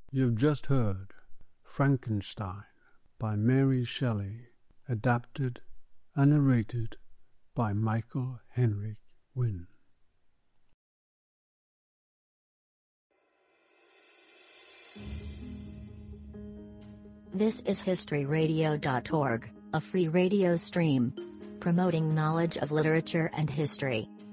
You've just heard Frankenstein by Mary Shelley, adapted and narrated by Michael Henrik Wynne. This is historyradio.org, a free radio stream promoting knowledge of literature and history.